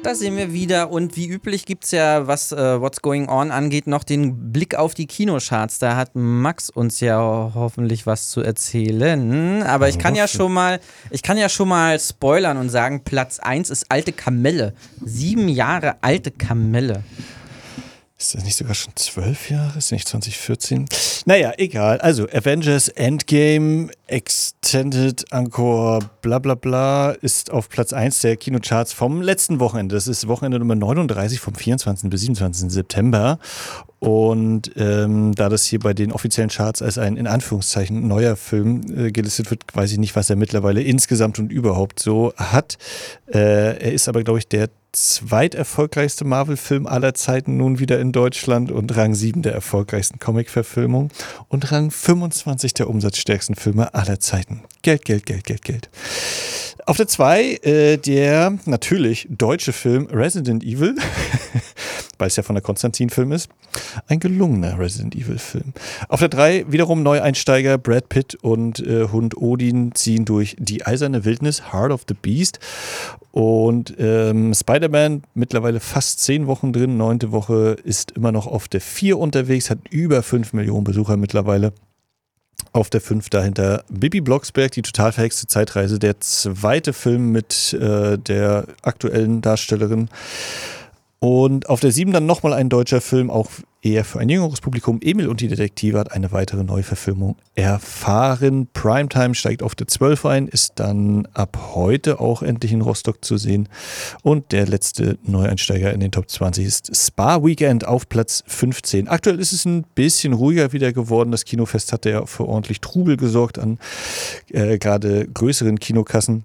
Da sehen wir wieder und wie üblich gibt es ja, was What's Going On angeht, noch den Blick auf die Kinocharts. Da hat Max uns ja hoffentlich was zu erzählen. Aber ich kann ja schon mal spoilern und sagen, Platz 1 ist Alte Kamelle. 7 Jahre Alte Kamelle. Ist das nicht sogar schon 12 Jahre? Ist nicht 2014? Naja, egal. Also Avengers Endgame Extended Encore bla bla bla ist auf Platz 1 der Kinocharts vom letzten Wochenende. Das ist Wochenende Nummer 39 vom 24. bis 27. September. Und da das hier bei den offiziellen Charts als ein in Anführungszeichen neuer Film gelistet wird, weiß ich nicht, was er mittlerweile insgesamt und überhaupt so hat. Er ist aber, glaube ich, der zweiterfolgreichste Marvel-Film aller Zeiten nun wieder in Deutschland und Rang 7 der erfolgreichsten Comic-Verfilmung und Rang 25 der umsatzstärksten Filme aller Zeiten. Geld, Geld, Geld, Geld, Geld. Auf der 2 der natürlich deutsche Film Resident Evil, weil es ja von der Konstantin-Film ist. Ein gelungener Resident Evil-Film. Auf der 3 wiederum Neueinsteiger Brad Pitt und Hund Odin ziehen durch Die eiserne Wildnis, Heart of the Beast. Und Spider-Man mittlerweile fast 10 Wochen drin, 9. Woche ist immer noch auf der 4 unterwegs, hat über 5 Millionen Besucher mittlerweile. Auf der 5 dahinter Bibi Blocksberg, die total verhexte Zeitreise, der zweite Film mit der aktuellen Darstellerin. Und auf der 7 dann nochmal ein deutscher Film, auch eher für ein jüngeres Publikum. Emil und die Detektive hat eine weitere Neuverfilmung erfahren. Primetime steigt auf der 12 ein, ist dann ab heute auch endlich in Rostock zu sehen. Und der letzte Neueinsteiger in den Top 20 ist Spa Weekend auf Platz 15. Aktuell ist es ein bisschen ruhiger wieder geworden. Das Kinofest hatte ja für ordentlich Trubel gesorgt an gerade größeren Kinokassen.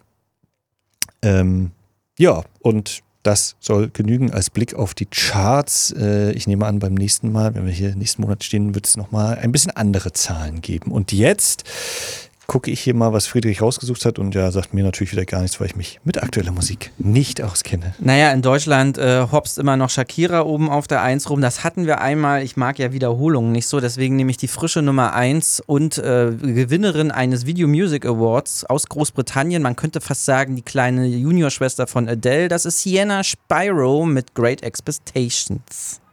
Ja, und das soll genügen als Blick auf die Charts. Ich nehme an, beim nächsten Mal, wenn wir hier nächsten Monat stehen, wird es nochmal ein bisschen andere Zahlen geben. Und jetzt gucke ich hier mal, was Friedrich rausgesucht hat und ja, sagt mir natürlich wieder gar nichts, weil ich mich mit aktueller Musik nicht auskenne. Naja, in Deutschland hopst immer noch Shakira oben auf der 1 rum. Das hatten wir einmal. Ich mag ja Wiederholungen nicht so, deswegen nehme ich die frische Nummer 1 und Gewinnerin eines Video Music Awards aus Großbritannien. Man könnte fast sagen, die kleine Juniorschwester von Adele. Das ist Sienna Spyro mit Great Expectations.